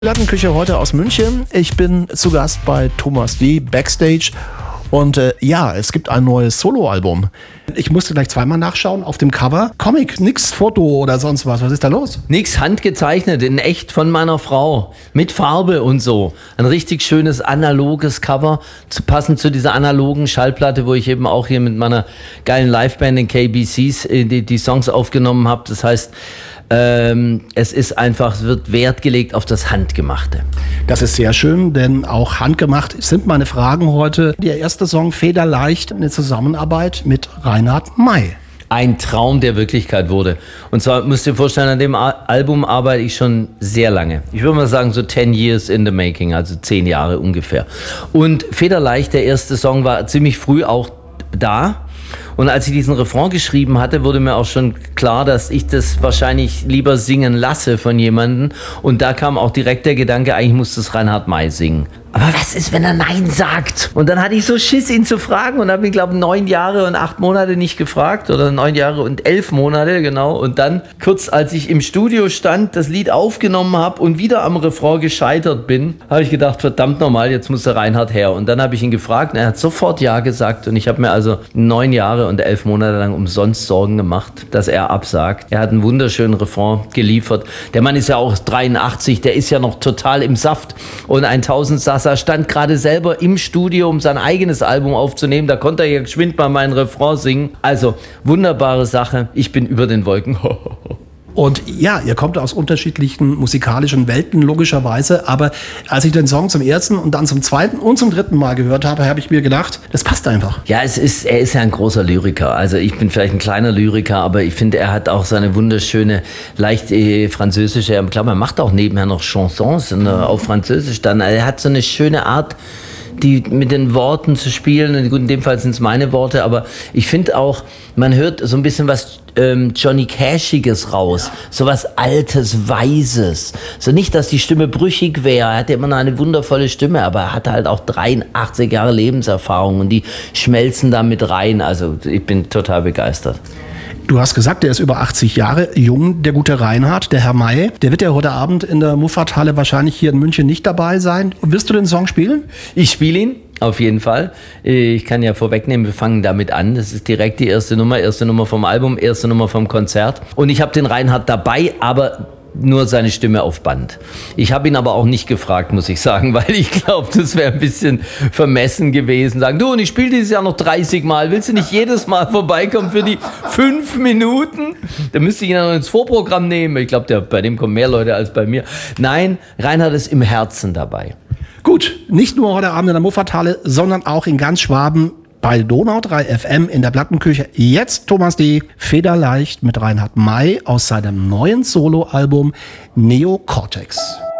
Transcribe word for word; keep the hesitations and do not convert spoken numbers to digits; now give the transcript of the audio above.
Plattenküche heute aus München. Ich bin zu Gast bei Thomas D. Backstage. Und äh, ja, es gibt ein neues Soloalbum. Ich musste gleich zweimal nachschauen auf dem Cover. Comic, nix Foto oder sonst was. Was ist da los? Nix handgezeichnet, in echt von meiner Frau. Mit Farbe und so. Ein richtig schönes analoges Cover. Zu, passend zu dieser analogen Schallplatte, wo ich eben auch hier mit meiner geilen Liveband in K B Cs die, die Songs aufgenommen habe. Das heißt, ähm, es ist einfach, es wird Wert gelegt auf das Handgemachte. Das ist sehr schön, denn auch handgemacht sind meine Fragen heute. Der erste Song Federleicht, eine Zusammenarbeit mit Reinhard Mey. Ein Traum der Wirklichkeit wurde. Und zwar müsst ihr vorstellen, an dem Album arbeite ich schon sehr lange. Ich würde mal sagen so ten years in the making, also zehn Jahre ungefähr. Und Federleicht, der erste Song, war ziemlich früh auch da. Und als ich diesen Refrain geschrieben hatte, wurde mir auch schon klar, dass ich das wahrscheinlich lieber singen lasse von jemandem. Und da kam auch direkt der Gedanke, eigentlich muss das Reinhard Mey singen. Aber was ist, wenn er Nein sagt? Und dann hatte ich so Schiss, ihn zu fragen und habe ihn, glaube ich, neun Jahre und acht Monate nicht gefragt. Oder neun Jahre und elf Monate, genau. Und dann, kurz als ich im Studio stand, das Lied aufgenommen habe und wieder am Refrain gescheitert bin, habe ich gedacht, verdammt nochmal, jetzt muss der Reinhard her. Und dann habe ich ihn gefragt und er hat sofort Ja gesagt. Und ich habe mir also neun Jahre und elf Monate lang umsonst Sorgen gemacht, dass er absagt. Er hat einen wunderschönen Refrain geliefert. Der Mann ist ja auch dreiundachtzig, der ist ja noch total im Saft. Und ein Tausendsasser stand gerade selber im Studio, um sein eigenes Album aufzunehmen. Da konnte er ja geschwind mal meinen Refrain singen. Also, wunderbare Sache. Ich bin über den Wolken. Und ja, ihr kommt aus unterschiedlichen musikalischen Welten, logischerweise. Aber als ich den Song zum ersten und dann zum zweiten und zum dritten Mal gehört habe, habe ich mir gedacht, das passt einfach. Ja, es ist, er ist ja ein großer Lyriker. Also ich bin vielleicht ein kleiner Lyriker, aber ich finde, er hat auch seine wunderschöne, leicht äh, französische, ich glaube, er macht auch nebenher noch Chansons in, äh, auf Französisch dann. Also er hat so eine schöne Art, die mit den Worten zu spielen. Und gut, in dem Fall sind es meine Worte, aber ich finde auch, man hört so ein bisschen was ähm, Johnny Cashiges raus. Ja. So was Altes, Weises. So nicht, dass die Stimme brüchig wäre. Er hatte immer noch eine wundervolle Stimme, aber er hatte halt auch dreiundachtzig Jahre Lebenserfahrung und die schmelzen da mit rein. Also ich bin total begeistert. Du hast gesagt, der ist über achtzig Jahre jung, der gute Reinhard, der Herr Mey. Der wird ja heute Abend in der Muffathalle wahrscheinlich hier in München nicht dabei sein. Wirst du den Song spielen? Ich spiele ihn. Auf jeden Fall. Ich kann ja vorwegnehmen, wir fangen damit an. Das ist direkt die erste Nummer, erste Nummer vom Album, erste Nummer vom Konzert. Und ich habe den Reinhard dabei, aber nur seine Stimme auf Band. Ich habe ihn aber auch nicht gefragt, muss ich sagen, weil ich glaube, das wäre ein bisschen vermessen gewesen. Sagen, du, und ich spiele dieses Jahr noch dreißig Mal. Willst du nicht jedes Mal vorbeikommen für die fünf Minuten? Da müsste ich ihn ja noch ins Vorprogramm nehmen. Ich glaube, bei dem kommen mehr Leute als bei mir. Nein, Reinhard ist im Herzen dabei. Gut, nicht nur heute Abend in der Muffathalle, sondern auch in ganz Schwaben bei Donau drei F M in der Plattenküche. Jetzt Thomas D. Federleicht mit Reinhard Mey aus seinem neuen Soloalbum Neocortex.